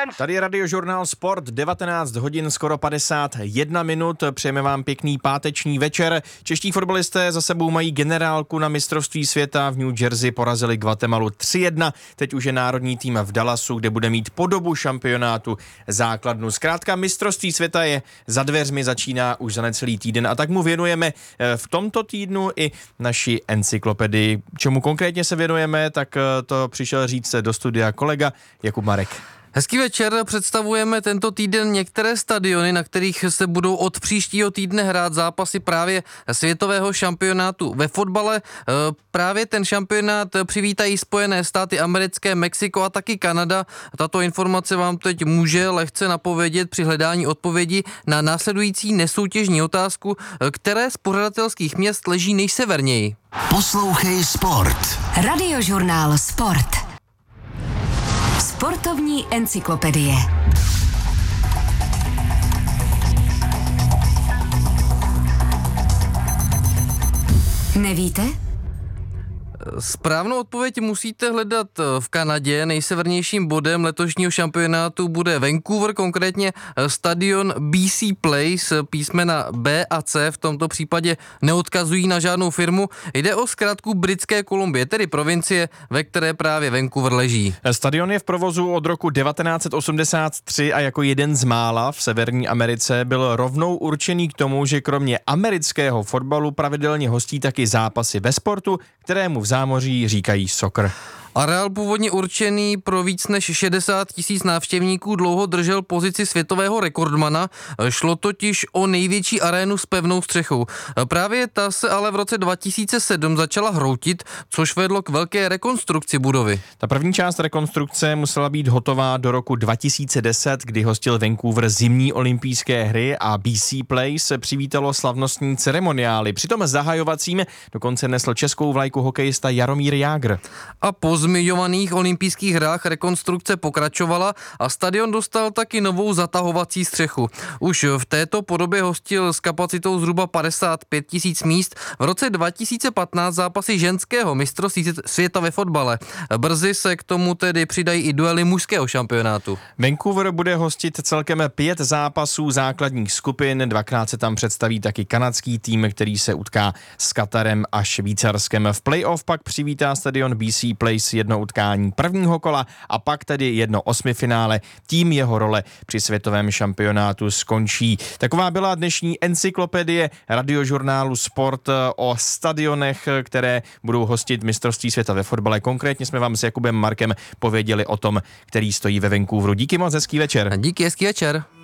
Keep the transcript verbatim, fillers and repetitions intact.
Tady je Radiožurnál Sport, devatenáct hodin, skoro padesát jedna minut. Přejeme vám pěkný páteční večer. Čeští fotbalisté za sebou mají generálku na mistrovství světa. V New Jersey porazili Guatemalu tři jedna. Teď už je národní tým v Dallasu, kde bude mít po dobu šampionátu základnu. Zkrátka mistrovství světa je za dveřmi, začíná už za necelý týden a tak mu věnujeme v tomto týdnu i naši encyklopedii. Čemu konkrétně se věnujeme, tak to přišel říct do studia kolega Jakub Marek. Hezký večer, představujeme tento týden některé stadiony, na kterých se budou od příštího týdne hrát zápasy právě světového šampionátu ve fotbale. Právě ten šampionát přivítají Spojené státy americké, Mexiko a taky Kanada. Tato informace vám teď může lehce napovědět při hledání odpovědi na následující nesoutěžní otázku, které z pořadatelských měst leží nejseverněji. Poslouchej Sport. Radiožurnál Sport. Sportovní encyklopedie. Nevíte? Správnou odpověď musíte hledat v Kanadě. Nejsevernějším bodem letošního šampionátu bude Vancouver, konkrétně stadion B C Place. Písmena B a C v tomto případě neodkazují na žádnou firmu. Jde o zkrátku Britské Kolumbie, tedy provincie, ve které právě Vancouver leží. Stadion je v provozu od roku devatenáct set osmdesát tři a jako jeden z mála v Severní Americe byl rovnou určený k tomu, že kromě amerického fotbalu pravidelně hostí taky zápasy ve sportu, kterému v zámoří říkají soccer. Areál původně určený pro víc než šedesát tisíc návštěvníků dlouho držel pozici světového rekordmana. Šlo totiž o největší arénu s pevnou střechou. Právě ta se ale v roce dva tisíce sedm začala hroutit, což vedlo k velké rekonstrukci budovy. Ta první část rekonstrukce musela být hotová do roku dva tisíce deset, kdy hostil Vancouver zimní olympijské hry a B C Place přivítalo slavnostní ceremoniály. Přitom zahajovacím dokonce nesl českou vlajku hokejista Jaromír Jágr. A po zmiňovaných olympijských hrách rekonstrukce pokračovala a stadion dostal taky novou zatahovací střechu. Už v této podobě hostil s kapacitou zhruba padesát pět tisíc míst v roce dva tisíce patnáct zápasy ženského mistrovství světa ve fotbale. Brzy se k tomu tedy přidají i duely mužského šampionátu. Vancouver bude hostit celkem pět zápasů základních skupin, dvakrát se tam představí taky kanadský tým, který se utká s Katarem a Švýcarskem. V playoff pak přivítá stadion B C Place jedno utkání prvního kola a pak tedy jedno osmifinále. Tím jeho role při světovém šampionátu skončí. Taková byla dnešní encyklopedie Radiožurnálu Sport o stadionech, které budou hostit mistrovství světa ve fotbale. Konkrétně jsme vám s Jakubem Markem pověděli o tom, který stojí ve Vancouveru. Díky moc, hezký večer. Díky, hezký večer.